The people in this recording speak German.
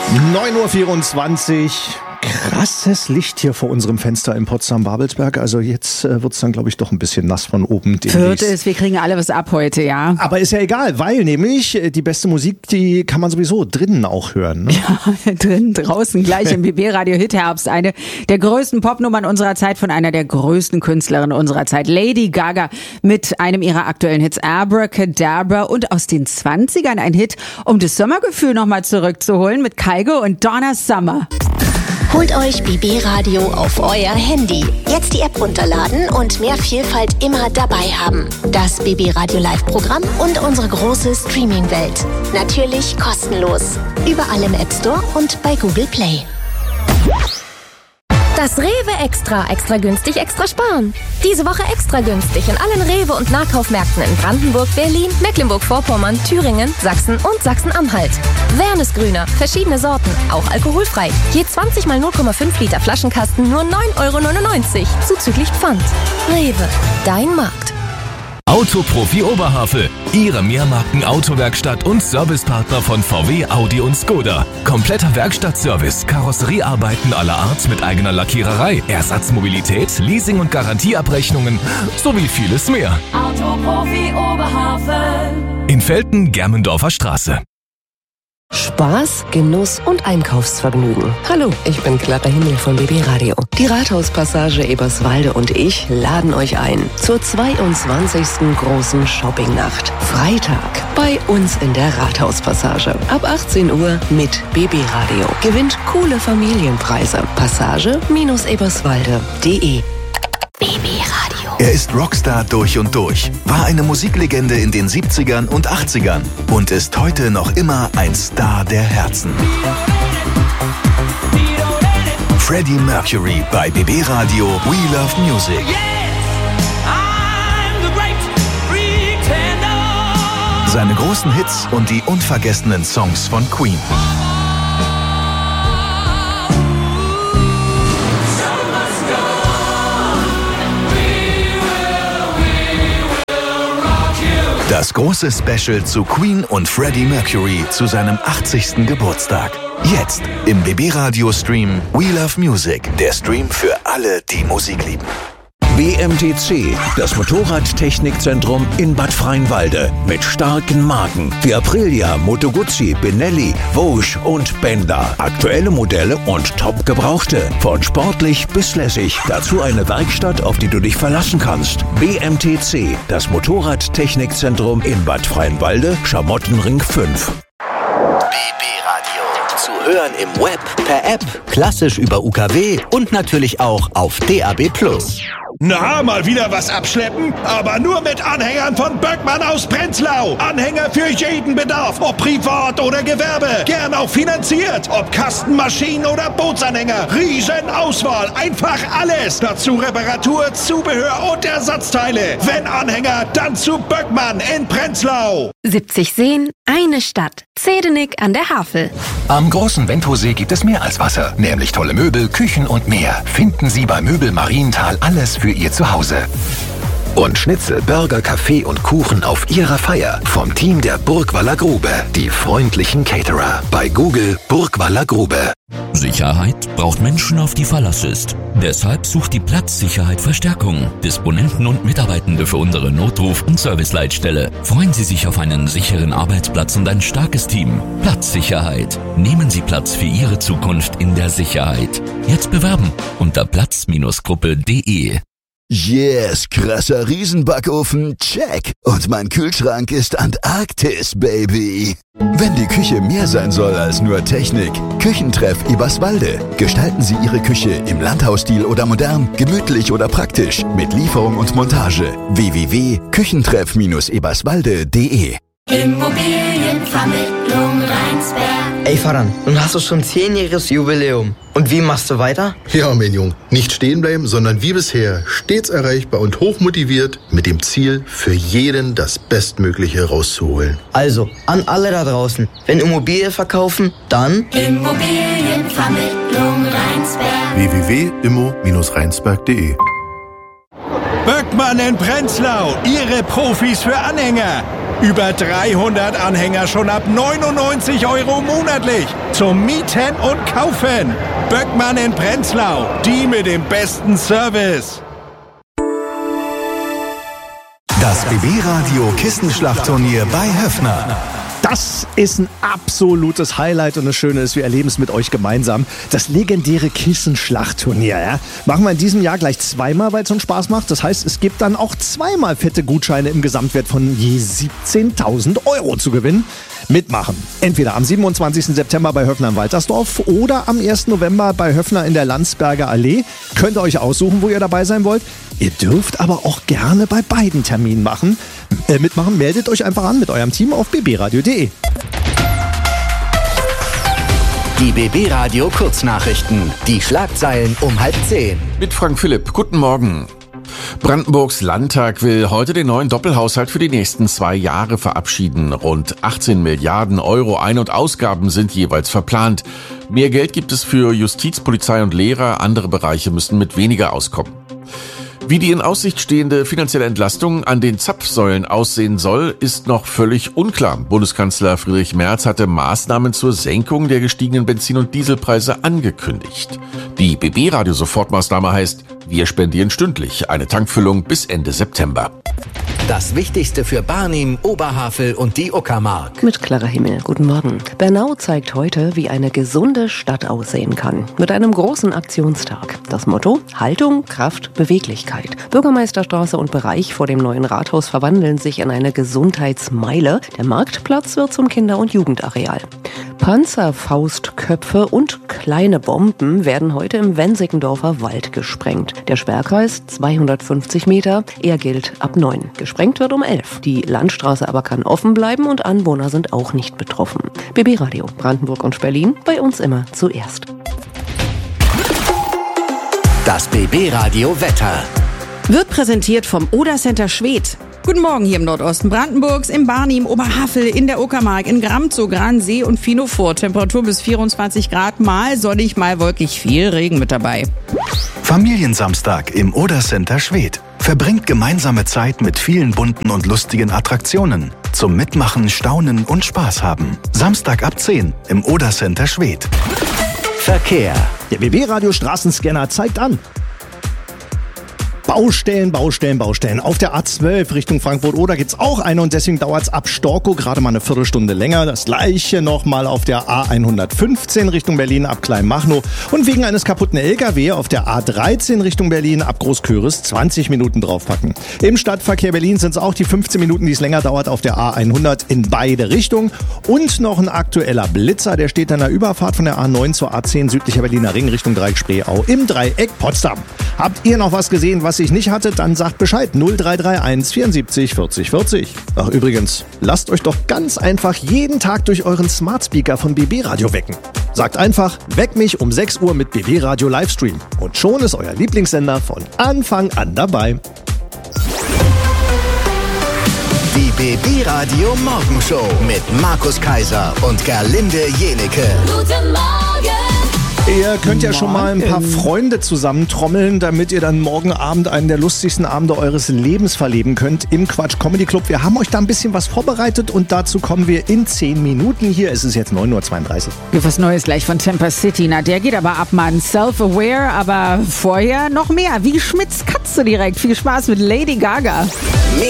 9:24 Uhr. Krasses Licht hier vor unserem Fenster in Potsdam-Babelsberg. Also jetzt wird's dann, glaube ich, doch ein bisschen nass von oben. Wird es, wir kriegen alle was ab heute, ja. Aber ist ja egal, weil nämlich die beste Musik, die kann man sowieso drinnen auch hören. Ne? Ja, drinnen, draußen, gleich im BB-Radio Hit-Herbst. Eine der größten Popnummern unserer Zeit von einer der größten Künstlerinnen unserer Zeit, Lady Gaga, mit einem ihrer aktuellen Hits, Abracadabra, und aus den 20ern ein Hit, um das Sommergefühl nochmal zurückzuholen, mit Kygo und Donna Summer. Holt euch BB Radio auf euer Handy. Jetzt die App runterladen und mehr Vielfalt immer dabei haben. Das BB Radio Live-Programm und unsere große Streaming-Welt. Natürlich kostenlos. Überall im App Store und bei Google Play. Das Rewe Extra. Extra günstig, extra sparen. Diese Woche extra günstig in allen Rewe- und Nahkaufmärkten in Brandenburg, Berlin, Mecklenburg-Vorpommern, Thüringen, Sachsen und Sachsen-Anhalt. Wernesgrüner, verschiedene Sorten, auch alkoholfrei. Je 20 mal 0,5 Liter Flaschenkasten nur 9,99 €, zuzüglich Pfand. Rewe, dein Markt. Autoprofi Oberhavel, Ihre Mehrmarken-Autowerkstatt und Servicepartner von VW, Audi und Skoda. Kompletter Werkstattservice, Karosseriearbeiten aller Art mit eigener Lackiererei, Ersatzmobilität, Leasing- und Garantieabrechnungen sowie vieles mehr. Autoprofi Oberhavel. In Velten, Germendorfer Straße. Spaß, Genuss und Einkaufsvergnügen. Hallo, ich bin Clara Himmel von BB Radio. Die Rathauspassage Eberswalde und ich laden euch ein zur 22. großen Shoppingnacht. Freitag bei uns in der Rathauspassage. Ab 18 Uhr mit BB Radio. Gewinnt coole Familienpreise. Passage-eberswalde.de. BB Radio. Er ist Rockstar durch und durch, war eine Musiklegende in den 70ern und 80ern und ist heute noch immer ein Star der Herzen. Freddie Mercury bei BB Radio We Love Music. Seine großen Hits und die unvergessenen Songs von Queen. Das große Special zu Queen und Freddie Mercury zu seinem 80. Geburtstag. Jetzt im BB Radio Stream We Love Music. Der Stream für alle, die Musik lieben. BMTC, das Motorradtechnikzentrum in Bad Freienwalde. Mit starken Marken wie Aprilia, Moto Guzzi, Benelli, Vosges und Benda. Aktuelle Modelle und top gebrauchte. Von sportlich bis lässig. Dazu eine Werkstatt, auf die du dich verlassen kannst. BMTC, das Motorradtechnikzentrum in Bad Freienwalde, Schamottenring 5. Zu hören im Web, per App, klassisch über UKW und natürlich auch auf DAB+. Na, mal wieder was abschleppen? Aber nur mit Anhängern von Böckmann aus Prenzlau. Anhänger für jeden Bedarf, ob privat oder Gewerbe. Gern auch finanziert. Ob Kasten, Maschinen oder Bootsanhänger. Riesenauswahl, einfach alles. Dazu Reparatur, Zubehör und Ersatzteile. Wenn Anhänger, dann zu Böckmann in Prenzlau. 70 Seen, eine Stadt. Zedenik an der Havel. Am großen Ventosee gibt es mehr als Wasser, nämlich tolle Möbel, Küchen und mehr. Finden Sie bei Möbel Marienthal alles für Ihr Zuhause. Und Schnitzel, Burger, Kaffee und Kuchen auf Ihrer Feier vom Team der Burgwaller Grube. Die freundlichen Caterer. Bei Google Burgwaller Grube. Sicherheit braucht Menschen, auf die Verlass ist. Deshalb sucht die Platzsicherheit Verstärkung. Disponenten und Mitarbeitende für unsere Notruf- und Serviceleitstelle. Freuen Sie sich auf einen sicheren Arbeitsplatz und ein starkes Team. Platzsicherheit. Nehmen Sie Platz für Ihre Zukunft in der Sicherheit. Jetzt bewerben unter platz-gruppe.de. Yes, krasser Riesenbackofen, check. Und mein Kühlschrank ist Antarktis, Baby. Wenn die Küche mehr sein soll als nur Technik, Küchentreff Eberswalde. Gestalten Sie Ihre Küche im Landhausstil oder modern, gemütlich oder praktisch, mit Lieferung und Montage. www.küchentreff-eberswalde.de. Immobilienvermittlung Rheinsberg. Ey Faran, nun hast du schon 10-jähriges Jubiläum. Und wie machst du weiter? Ja, mein Junge, nicht stehen bleiben, sondern wie bisher stets erreichbar und hochmotiviert mit dem Ziel, für jeden das Bestmögliche rauszuholen. Also, an alle da draußen, wenn Immobilie verkaufen, dann Immobilienvermittlung Rheinsberg. www.immo-rheinsberg.de. Böckmann in Prenzlau, Ihre Profis für Anhänger. Über 300 Anhänger schon ab 99 € monatlich. Zum Mieten und Kaufen. Böckmann in Prenzlau, die mit dem besten Service. Das BB-Radio Kissenschlachtturnier bei Höffner. Das ist ein absolutes Highlight und das Schöne ist, wir erleben es mit euch gemeinsam. Das legendäre Kissenschlachtturnier. Ja? Machen wir in diesem Jahr gleich zweimal, weil es uns Spaß macht. Das heißt, es gibt dann auch zweimal fette Gutscheine im Gesamtwert von je 17.000 € zu gewinnen. Mitmachen. Entweder am 27. September bei Höffner in Waltersdorf oder am 1. November bei Höffner in der Landsberger Allee. Könnt ihr euch aussuchen, wo ihr dabei sein wollt. Ihr dürft aber auch gerne bei beiden Terminen mitmachen. Meldet euch einfach an mit eurem Team auf bbradio.de. Die BB Radio Kurznachrichten. Die Schlagzeilen um 9:30. Mit Frank Philipp. Guten Morgen. Brandenburgs Landtag will heute den neuen Doppelhaushalt für die nächsten 2 Jahre verabschieden. Rund 18 Milliarden € Ein- und Ausgaben sind jeweils verplant. Mehr Geld gibt es für Justiz, Polizei und Lehrer. Andere Bereiche müssen mit weniger auskommen. Wie die in Aussicht stehende finanzielle Entlastung an den Zapfsäulen aussehen soll, ist noch völlig unklar. Bundeskanzler Friedrich Merz hatte Maßnahmen zur Senkung der gestiegenen Benzin- und Dieselpreise angekündigt. Die BB-Radio-Sofortmaßnahme heißt, wir spendieren stündlich eine Tankfüllung bis Ende September. Das Wichtigste für Barnim, Oberhavel und die Uckermark. Mit Clara Himmel, guten Morgen. Bernau zeigt heute, wie eine gesunde Stadt aussehen kann. Mit einem großen Aktionstag. Das Motto: Haltung, Kraft, Beweglichkeit. Bürgermeisterstraße und Bereich vor dem neuen Rathaus verwandeln sich in eine Gesundheitsmeile. Der Marktplatz wird zum Kinder- und Jugendareal. Panzerfaustköpfe und kleine Bomben werden heute im Wensickendorfer Wald gesprengt. Der Sperrkreis 250 Meter, er gilt ab 9. Gesprengt wird um 11. Die Landstraße aber kann offen bleiben und Anwohner sind auch nicht betroffen. BB Radio, Brandenburg und Berlin, bei uns immer zuerst. Das BB Radio Wetter. Wird präsentiert vom Oder Center Schwedt. Guten Morgen hier im Nordosten Brandenburgs, im Barnim, Oberhavel, in der Uckermark, in Gramzow, Gransee und Finofurt. Temperatur bis 24 Grad, mal sonnig, mal wolkig, viel Regen mit dabei. Familiensamstag im Oder Center Schwedt. Verbringt gemeinsame Zeit mit vielen bunten und lustigen Attraktionen. Zum Mitmachen, Staunen und Spaß haben. Samstag ab 10 im Oder Center Schwedt. Verkehr. Der BB-Radio Straßenscanner zeigt an. Baustellen. Auf der A12 Richtung Frankfurt-Oder gibt's auch eine und deswegen dauert's ab Storkow gerade mal eine Viertelstunde länger. Das gleiche nochmal auf der A115 Richtung Berlin ab Kleinmachnow und wegen eines kaputten LKW auf der A13 Richtung Berlin ab Großköris 20 Minuten draufpacken. Im Stadtverkehr Berlin sind's auch die 15 Minuten, die es länger dauert auf der A100 in beide Richtungen und noch ein aktueller Blitzer, der steht an der Überfahrt von der A9 zur A10 südlicher Berliner Ring Richtung Dreieck Spreeau im Dreieck Potsdam. Habt ihr noch was gesehen, was ich nicht hatte, dann sagt Bescheid. 0331 74 40 40. Ach übrigens, lasst euch doch ganz einfach jeden Tag durch euren Smart Speaker von BB Radio wecken. Sagt einfach, weck mich um 6 Uhr mit BB Radio Livestream. Und schon ist euer Lieblingssender von Anfang an dabei. Die BB Radio Morgenshow mit Markus Kaiser und Gerlinde Jenecke. Guten Morgen! Ihr könnt ja schon mal ein paar Freunde zusammentrommeln, damit ihr dann morgen Abend einen der lustigsten Abende eures Lebens verleben könnt im Quatsch Comedy Club. Wir haben euch da ein bisschen was vorbereitet und dazu kommen wir in 10 Minuten. Hier ist es jetzt 9:32 Uhr. Was Neues gleich von Temper City. Na, der geht aber ab, Mann. Self-aware, aber vorher noch mehr. Wie Schmitz Katze direkt. Viel Spaß mit Lady Gaga.